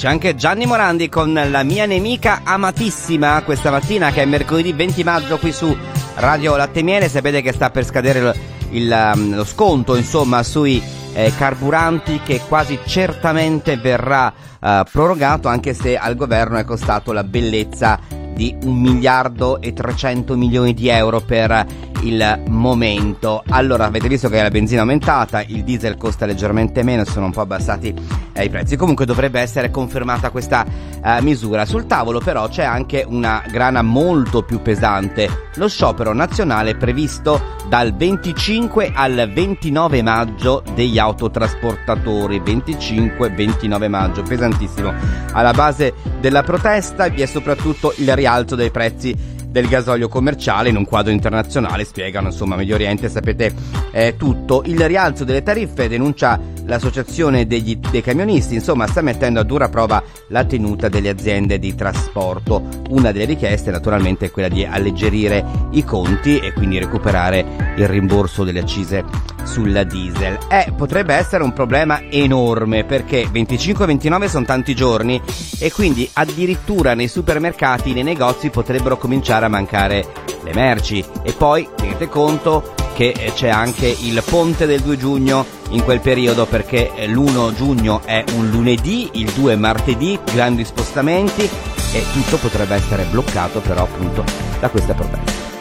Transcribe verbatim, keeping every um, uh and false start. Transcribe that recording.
c'è anche Gianni Morandi con La mia nemica amatissima questa mattina, che è mercoledì venti maggio qui su Radio Latte e Miele. Sapete che sta per scadere il, il, lo sconto insomma sui eh, carburanti, che quasi certamente verrà eh, prorogato, anche se al governo è costato la bellezza di un miliardo e trecento milioni di euro per il momento. Allora, avete visto che la benzina è aumentata, il diesel costa leggermente meno, sono un po' abbassati eh, i prezzi. Comunque dovrebbe essere confermata questa eh, misura. Sul tavolo però c'è anche una grana molto più pesante: lo sciopero nazionale previsto dal venticinque al ventinove maggio degli autotrasportatori. Venticinque ventinove maggio, pesantissimo. Alla base della protesta vi è soprattutto il rialzo dei prezzi del gasolio commerciale in un quadro internazionale, spiegano insomma Medio Oriente, sapete eh, tutto. Il rialzo delle tariffe, denuncia l'associazione degli, dei camionisti, insomma sta mettendo a dura prova la tenuta delle aziende di trasporto. Una delle richieste naturalmente è quella di alleggerire i conti e quindi recuperare il rimborso delle accise sulla diesel. Eh, potrebbe essere un problema enorme, perché venticinque ventinove sono tanti giorni e quindi addirittura nei supermercati, nei negozi potrebbero cominciare a mancare le merci. E poi tenete conto che c'è anche il ponte del due giugno in quel periodo, perché l'primo giugno è un lunedì, il due martedì, grandi spostamenti e tutto potrebbe essere bloccato però appunto da questa protesta.